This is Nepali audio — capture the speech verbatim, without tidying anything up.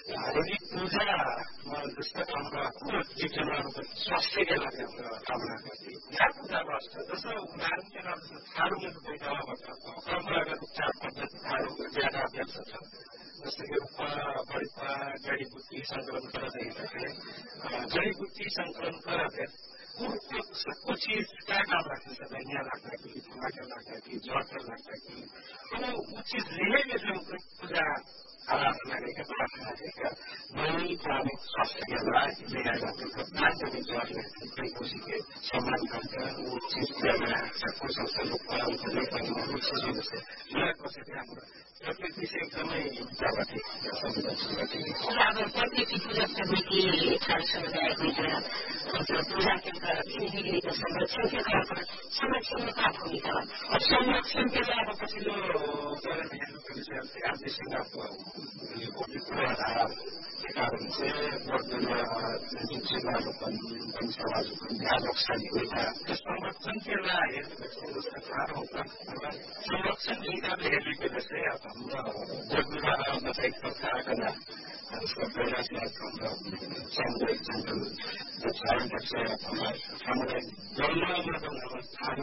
यदि पूजा जस्तो हाम्रो जीवनमा स्वास्थ्यका लागि हाम्रो कामना गर्थे यहाँ पूजा गर्छ जस्तो उदाहरण के गर्छ थारूको बैठाबाट परम्परागत उपचार पद्धति थारूको ज्यादा अभ्यास छ जस्तो कि रूपा जडीबुटी संकलन गर्दै जडीबुटी संकलन गर्दै सबको चीज क्या काम रखने से धनिया लगता कि टमाटर लगता कि जौटर लगता कि तो वो चीज लेने जो पूजा आराधना रहेगा प्रार्थना रहेगा नई प्राणिक स्वास्थ्य के बाद ले आ जाते हैं नाच जब जौर लेते हैं उसी के सम्मान करते हैं वो चीज लेना सबको सबसे लोग पालन करने पर वो चीजों से मैं कैसे ध्यान प्रकृति से एकदमै जागृति अब प्रकृति पूजा समिति छात्र समुदायभित्र पूजा केन्द्र सिलगढीको संरक्षण केन्द्रमा संरक्षणका भूमिका संरक्षण केन्द्र अब पछिल्लो चरण हेर्नुपर्छ आज सिङ्गापुर पूर्वाधार के कारण चाहिँ बर्दुल जुन सेवारोपण वन समाजोपन ध्यान हुँदा त्यो संरक्षण केन्द्र हेर्नुपर्छ जस्तो थाहा हुन्छ संरक्षण हिसाबले हेर्ने चाहिँ अब हाम्रो जगुवा एक प्रकारका उसका प्रयासलाई हाम्रो सामुदायिक सङ्गठन सामुदायिक जन्ममा